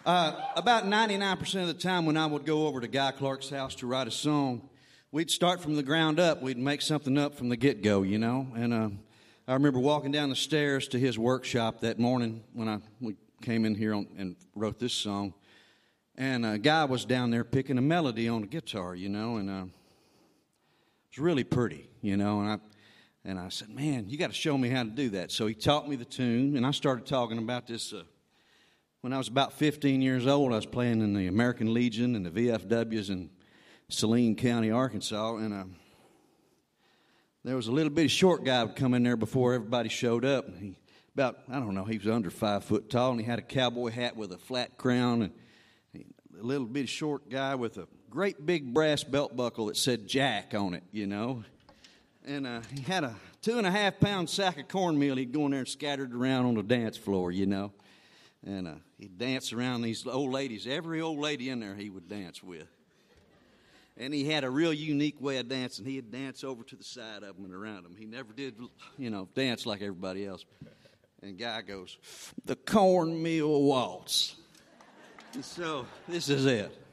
About 99% of the time when I would go over to Guy Clark's house to write a song, we'd start from the ground up. We'd make something up from the get-go, you know. And I remember walking down the stairs to his workshop that morning when we came in here and wrote this song. And a guy was down there picking a melody on a guitar, you know, and it was really pretty, you know. And I said, man, you got to show me how to do that. So he taught me the tune, and I started talking about this. When I was about 15 years old, I was playing in the American Legion and the VFWs in Saline County, Arkansas, and there was a little bitty short guy would come in there before everybody showed up. And he was under 5 foot tall, and he had a cowboy hat with a flat crown, and a little bitty short guy with a great big brass belt buckle that said Jack on it, you know. And he had a 2.5-pound sack of cornmeal he'd go in there and scattered around on the dance floor, you know. And he'd dance around these old ladies. Every old lady in there he would dance with. And he had a real unique way of dancing. He'd dance over to the side of them and around them. He never did, you know, dance like everybody else. And Guy goes, the cornmeal waltz. And so this is it.